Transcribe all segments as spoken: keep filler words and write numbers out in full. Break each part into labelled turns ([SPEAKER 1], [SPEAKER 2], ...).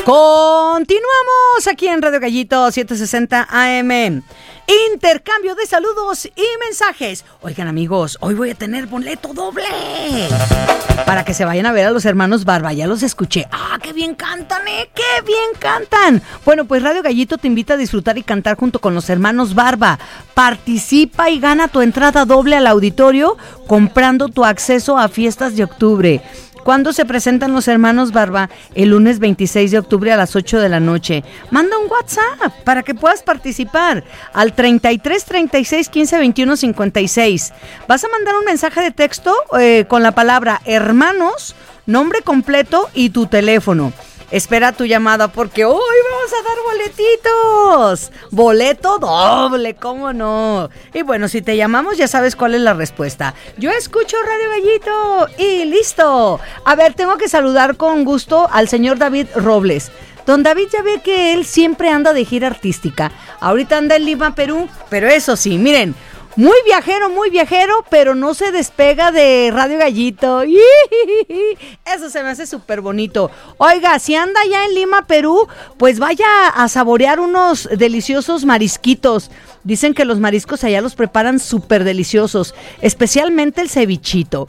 [SPEAKER 1] Continuamos aquí en Radio Gallito setecientos sesenta A M. Intercambio de saludos y mensajes. Oigan, amigos, hoy voy a tener boleto doble para que se vayan a ver a los hermanos Barba. Ya los escuché. ¡Ah, qué bien cantan, eh! ¡Qué bien cantan! Bueno, pues Radio Gallito te invita a disfrutar y cantar junto con los hermanos Barba. Participa y gana tu entrada doble al auditorio comprando tu acceso a Fiestas de Octubre. ¿Cuándo se presentan los hermanos Barba? El lunes veintiséis de octubre a las ocho de la noche. Manda un WhatsApp para que puedas participar al treinta y tres, treinta y seis, quince, veintiuno, cincuenta y seis. Vas a mandar un mensaje de texto eh, con la palabra hermanos, nombre completo y tu teléfono. Espera tu llamada porque hoy vamos a dar boletitos. Boleto doble, ¿cómo no? Y bueno, si te llamamos ya sabes cuál es la respuesta. Yo escucho Radio Gallito y listo. A ver, tengo que saludar con gusto al señor David Robles. Don David ya ve que él siempre anda de gira artística. Ahorita anda en Lima, Perú, pero eso sí, miren, muy viajero, muy viajero, pero no se despega de Radio Gallito. Eso se me hace súper bonito. Oiga, si anda ya en Lima, Perú, pues vaya a saborear unos deliciosos marisquitos. Dicen que los mariscos allá los preparan súper deliciosos, especialmente el cevichito.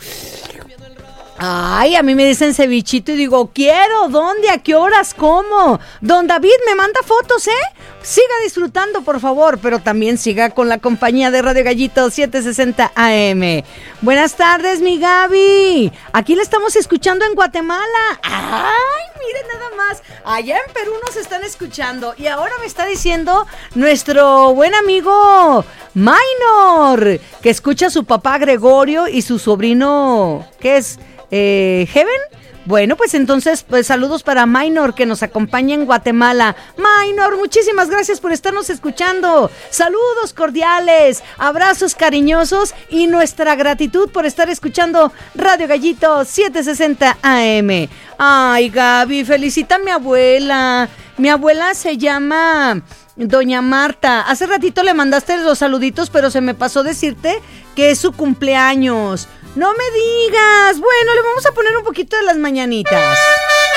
[SPEAKER 1] Ay, a mí me dicen cevichito y digo, quiero, ¿dónde? ¿A qué horas? ¿Cómo? Don David me manda fotos, ¿eh? Siga disfrutando, por favor, pero también siga con la compañía de Radio Gallito setecientos sesenta A M. Buenas tardes, mi Gaby. Aquí la estamos escuchando en Guatemala. Ay, miren nada más. Allá en Perú nos están escuchando. Y ahora me está diciendo nuestro buen amigo Minor, que escucha a su papá Gregorio y su sobrino, ¿qué es? Eh, ¿Heaven? Bueno, pues entonces, pues saludos para Minor, que nos acompaña en Guatemala. Minor, muchísimas gracias por estarnos escuchando. Saludos cordiales, abrazos cariñosos y nuestra gratitud por estar escuchando Radio Gallito setecientos sesenta A M. Ay, Gaby, felicita a mi abuela. Mi abuela se llama Doña Marta. Hace ratito le mandaste los saluditos, pero se me pasó decirte que es su cumpleaños. ¡No me digas! Bueno, le vamos a poner un poquito de las mañanitas.